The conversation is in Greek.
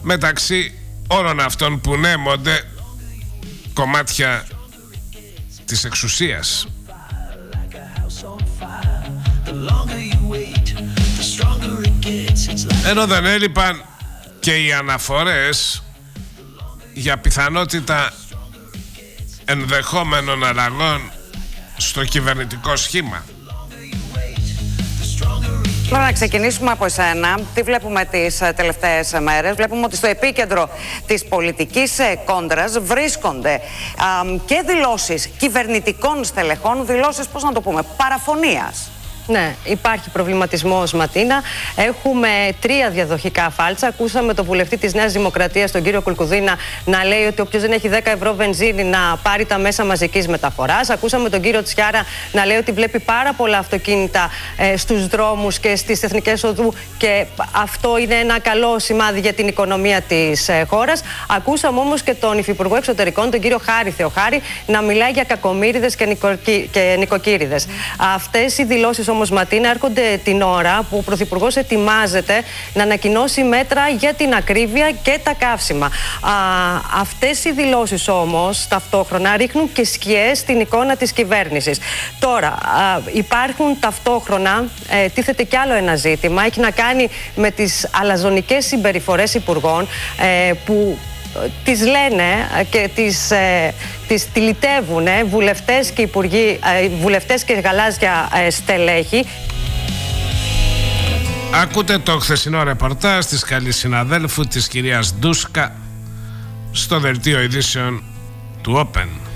μεταξύ όλων αυτών που νέμονται κομμάτια της εξουσίας. Ενώ δεν έλειπαν και οι αναφορές για πιθανότητα ενδεχόμενων αλλαγών στο κυβερνητικό σχήμα. Να ξεκινήσουμε από εσένα. Τι βλέπουμε τις τελευταίες μέρες? Βλέπουμε ότι στο επίκεντρο της πολιτικής κόντρας βρίσκονται και δηλώσεις κυβερνητικών στελεχών, δηλώσεις, πώς να το πούμε, παραφωνίας. Ναι, υπάρχει προβληματισμός, Ματίνα. Έχουμε 3 διαδοχικά φάλτσα. Ακούσαμε τον βουλευτή της Νέας Δημοκρατίας, τον κύριο Κουλκουδίνα, να λέει ότι όποιος δεν έχει 10 ευρώ βενζίνη να πάρει τα μέσα μαζικής μεταφοράς. Ακούσαμε τον κύριο Τσιάρα να λέει ότι βλέπει πάρα πολλά αυτοκίνητα στους δρόμους και στις εθνικές οδού και αυτό είναι ένα καλό σημάδι για την οικονομία της χώρας. Ακούσαμε όμως και τον Υφυπουργό Εξωτερικών, τον κύριο Χάρη Θεοχάρη, να μιλάει για κακομοίριδες και νοικοκύριδες. Αυτές οι δηλώσεις όμως, Ματίνα, έρχονται την ώρα που ο Πρωθυπουργός ετοιμάζεται να ανακοινώσει μέτρα για την ακρίβεια και τα καύσιμα. Αυτές οι δηλώσεις όμως ταυτόχρονα ρίχνουν και σκιές στην εικόνα της κυβέρνησης. Τώρα, υπάρχουν ταυτόχρονα, τίθεται κι άλλο ένα ζήτημα, έχει να κάνει με τις αλαζονικές συμπεριφορές υπουργών που τις λένε και τις τηλιτεύουν βουλευτές και υπουργοί, βουλευτές και γαλάζια στελέχη. Ακούτε το χθεσινό ρεπορτάζ της καλής συναδέλφου της κυρίας Ντούσκα στο δελτίο ειδήσεων του Open.